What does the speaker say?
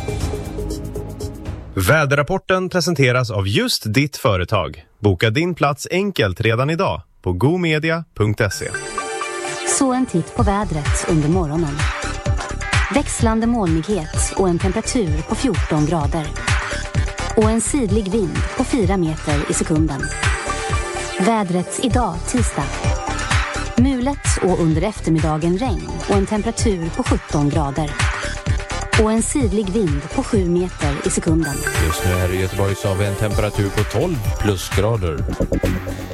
Väderrapporten presenteras av just ditt företag. Boka din plats enkelt redan idag på gomedia.se. Så en titt på vädret under morgonen. Växlande molnighet och en temperatur på 14 grader. Och en sydlig vind på 4 meter i sekunden. Vädret idag tisdag. Mulet och under eftermiddagen regn och en temperatur på 17 grader. Och en sydlig vind på 7 meter i sekunden. Just nu här i Göteborg så har vi en temperatur på 12 plusgrader.